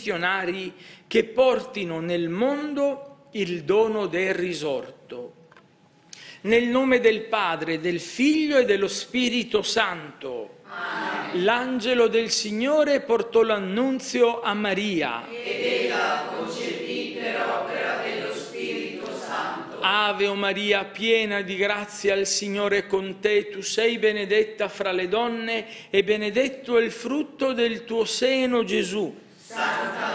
missionari che portino nel mondo il dono del risorto. Nel nome del Padre, del Figlio e dello Spirito Santo. Amen. L'angelo del Signore portò l'annunzio a Maria. Ed ella concepì per opera dello Spirito Santo. Ave Maria, piena di grazia, il Signore è con te. Tu sei benedetta fra le donne e benedetto è il frutto del tuo seno, Gesù. Santa